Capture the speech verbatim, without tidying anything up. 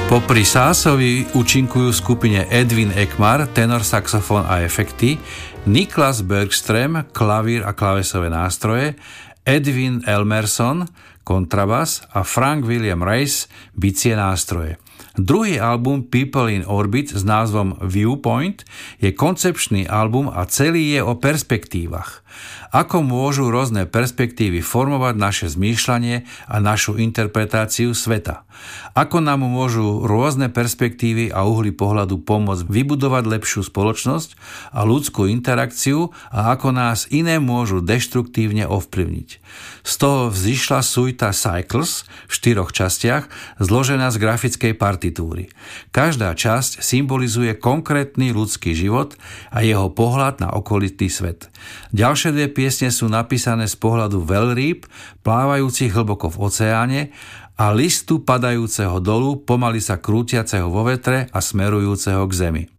Popri Sásovi účinkujú v skupine Edwin Ekmar, tenor, saxofón a efekty, Niklas Bergström, klavír a klávesové nástroje, Edwin Elmerson, kontrabas a Frank William Rice, bicie nástroje. Druhý album People in Orbit s názvom Viewpoint je koncepčný album a celý je o perspektívach. Ako môžu rôzne perspektívy formovať naše zmýšľanie a našu interpretáciu sveta. Ako nám môžu rôzne perspektívy a uhly pohľadu pomôcť vybudovať lepšiu spoločnosť a ľudskú interakciu a ako nás iné môžu deštruktívne ovplyvniť. Z toho vzýšla suita Cycles v štyroch častiach zložená z grafickej partitúry. Každá časť symbolizuje konkrétny ľudský život a jeho pohľad na okolitý svet. Ďalšie dve piesne sú napísané z pohľadu veľrýb, plávajúcich hlboko v oceáne a listu padajúceho dolu, pomaly sa krútiaceho vo vetre a smerujúceho k zemi.